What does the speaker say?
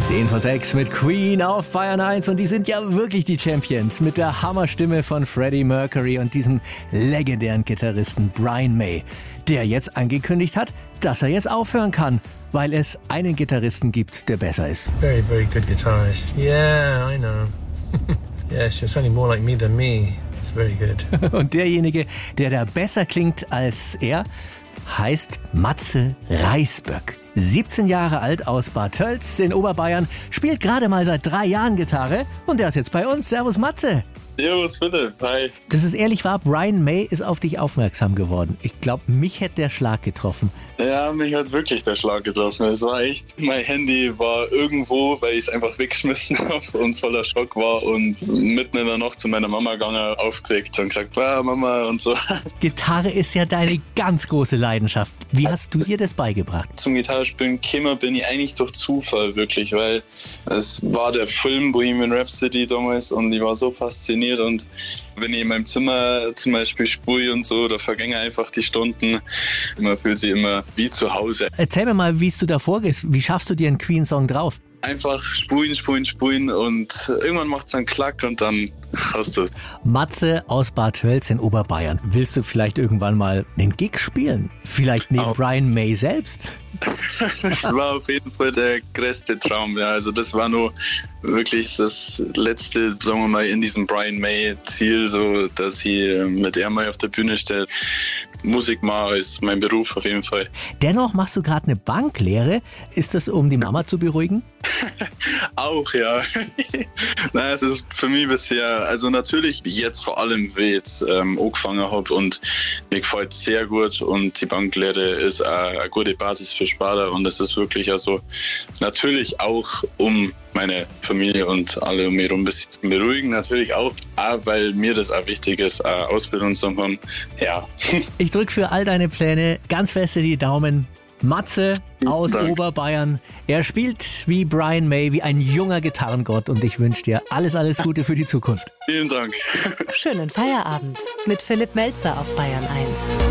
10:06 mit Queen auf Bayern 1 und die sind ja wirklich die Champions mit der Hammerstimme von Freddie Mercury und diesem legendären Gitarristen Brian May, der jetzt angekündigt hat, dass er jetzt aufhören kann, weil es einen Gitarristen gibt, der besser ist. Very, very good guitarist. Yeah, I know. Yes, you're sounding more like me than me. It's very good. Und derjenige, der da besser klingt als er, heißt Matze Reisböck. 17 Jahre alt aus Bad Tölz in Oberbayern, spielt gerade mal seit 3 Jahren Gitarre und der ist jetzt bei uns. Servus Matze. Servus Philipp, hi. Das ist ehrlich wahr, Brian May ist auf dich aufmerksam geworden. Ich glaube, mich hätte der Schlag getroffen. Ja, mich hat wirklich der Schlag getroffen. Es war echt, mein Handy war irgendwo, weil ich es einfach weggeschmissen habe und voller Schock war und mitten in der Nacht zu meiner Mama gegangen, aufgeweckt und gesagt, Mama und so. Gitarre ist ja deine ganz große Leidenschaft. Wie hast du dir das beigebracht? Zum Gitarrespielen gekommen bin ich eigentlich durch Zufall wirklich, weil es war der Film Bohemian Rhapsody damals und ich war so fasziniert und wenn ich in meinem Zimmer zum Beispiel spiele und so, da vergehen einfach die Stunden. Man fühlt sich immer wie zu Hause. Erzähl mir mal, wie du da vorgehst. Wie schaffst du dir einen Queen-Song drauf? Einfach spulen und irgendwann macht es einen Klack und dann hast du es. Matze aus Bad Tölz in Oberbayern. Willst du vielleicht irgendwann mal einen Gig spielen? Vielleicht neben Brian May selbst? Das war auf jeden Fall der größte Traum. Ja. Also das war nur wirklich das letzte, sagen wir mal, in diesem Brian May Ziel, so dass ich mit er mal auf der Bühne stehe. Musik mache ist mein Beruf auf jeden Fall. Dennoch machst du gerade eine Banklehre. Ist das, um die Mama zu beruhigen? Auch, ja. Nein, es ist für mich bisher, also natürlich jetzt vor allem, wie ich jetzt angefangen habe und mir gefällt es sehr gut und die Banklehre ist eine gute Basis für Sparer und es ist wirklich also natürlich auch, um meine Familie und alle um mich herum ein bisschen zu beruhigen, natürlich auch weil mir das auch wichtig ist, eine Ausbildung zu haben. Ja. Ich drücke für all deine Pläne ganz feste die Daumen. Matze aus Oberbayern. Er spielt wie Brian May, wie ein junger Gitarrengott und ich wünsche dir alles, alles Gute für die Zukunft. Vielen Dank. Schönen Feierabend mit Philipp Melzer auf Bayern 1.